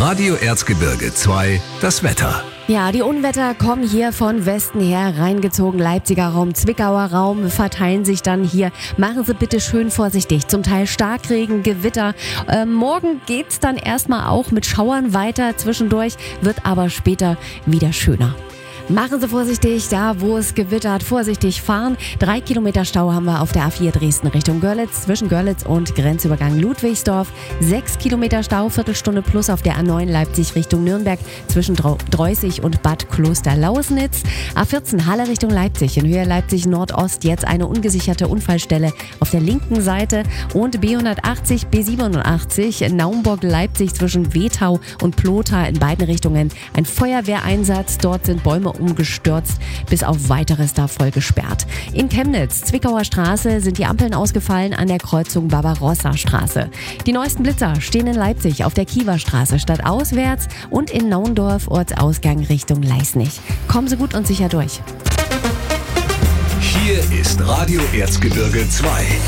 Radio Erzgebirge 2, das Wetter. Ja, die Unwetter kommen hier von Westen her reingezogen. Leipziger Raum, Zwickauer Raum verteilen sich dann hier. Machen Sie bitte schön vorsichtig. Zum Teil Starkregen, Gewitter. Morgen geht's dann erstmal auch mit Schauern weiter. Zwischendurch wird aber später wieder schöner. Machen Sie vorsichtig, da wo es gewittert, vorsichtig fahren. 3 Kilometer Stau haben wir auf der A4 Dresden Richtung Görlitz, zwischen Görlitz und Grenzübergang Ludwigsdorf. 6 Kilometer Stau, Viertelstunde plus auf der A9 Leipzig Richtung Nürnberg, zwischen Dreußig und Bad Klosterlausnitz. A14 Halle Richtung Leipzig, in Höhe Leipzig Nordost, jetzt eine ungesicherte Unfallstelle auf der linken Seite. Und B180, B87 Naumburg-Leipzig zwischen Wetau und Plotha in beiden Richtungen. Ein Feuerwehreinsatz, dort sind Bäume umgestürzt, bis auf weiteres da voll gesperrt. In Chemnitz, Zwickauer Straße, sind die Ampeln ausgefallen an der Kreuzung Barbarossa-Straße. Die neuesten Blitzer stehen in Leipzig auf der Kiewerstraße stadtauswärts und in Naundorf Ortsausgang Richtung Leisnig. Kommen Sie gut und sicher durch. Hier ist Radio Erzgebirge 2.